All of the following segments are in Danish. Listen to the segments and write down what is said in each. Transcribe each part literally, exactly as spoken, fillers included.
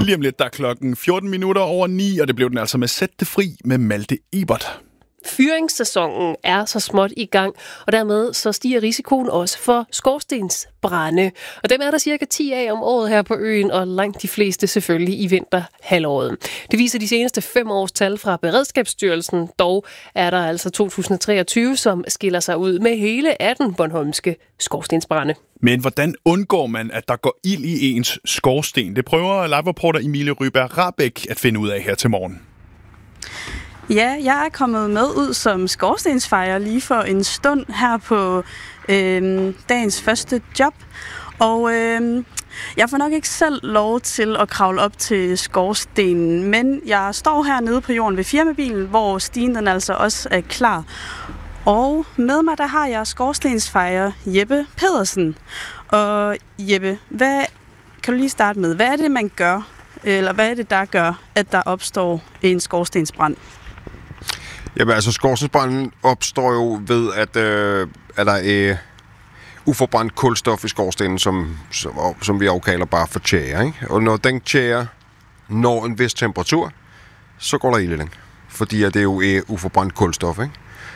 Lige om lidt, der er klokken fjorten minutter over ni, og det blev den altså med Sæt det fri med Malte Ebert. Fyringssæsonen er så småt i gang, og dermed så stiger risikoen også for skorstensbrande. Og dem er der cirka ti af om året her på øen, og langt de fleste selvfølgelig i vinterhalvåret. Det viser de seneste fem års tal fra Beredskabsstyrelsen. Dog er der altså to tusind og treogtyve, som skiller sig ud med hele atten bornholmske skorstensbrande. Men hvordan undgår man, at der går ild i ens skorsten? Det prøver live-reporter Emilie Ryberg Rahbek at finde ud af her til morgen. Ja, jeg er kommet med ud som skorstensfejer lige for en stund her på øh, dagens første job. Og øh, jeg får nok ikke selv lov til at kravle op til skorstenen, men jeg står hernede på jorden ved firmabilen, hvor stigen den altså også er klar. Og med mig der har jeg skorstensfejer Jeppe Pedersen. Og Jeppe, hvad kan du lige starte med? Hvad er det, man gør, eller hvad er det, der gør, at der opstår en skorstensbrand? Jamen altså, skorstensbranden opstår jo ved, at, øh, at der er uforbrændt kulstof i skorstenen, som, som, som vi også kalder bare for tjære, ikke? Og når den tjære når en vis temperatur, så går der ild i den. Fordi at det jo er uforbrændt kulstof, ikke?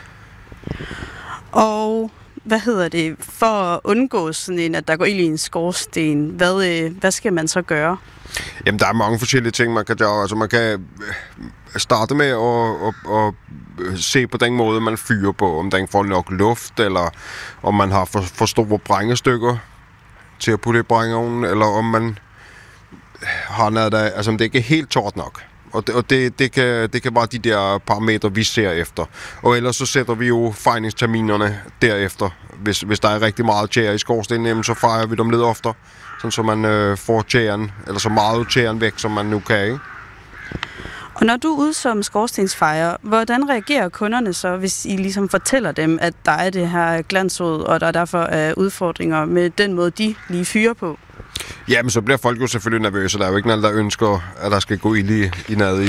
Og hvad hedder det? For at undgå sådan en, at der går ild i en skorsten, hvad, øh, hvad skal man så gøre? Jamen, der er mange forskellige ting, man kan gøre. Altså, man kan starte med at, at, at se på den måde, man fyrer på. Om den får nok luft, eller om man har for, for store brængestykker til at putte i brængeovnen, eller om man har noget, der, altså om det ikke er helt tørt nok. Og, det, og det, det, kan, det kan være de der parametre, vi ser efter. Og ellers så sætter vi jo fejningsterminerne derefter. Hvis, hvis der er rigtig meget tjære i skorstenen, så fejrer vi dem lidt oftere. Sådan så man øh, får tjæren, eller så meget tjæren væk, som man nu kan, ikke? Og når du er ude som skorstensfejer, hvordan reagerer kunderne så, hvis I ligesom fortæller dem, at der er det her glansrød, og der derfor er udfordringer med den måde, de lige fyrer på? Jamen, så bliver folk jo selvfølgelig nervøse. Der er jo ikke nogen, der ønsker, at der skal gå ild i, i noget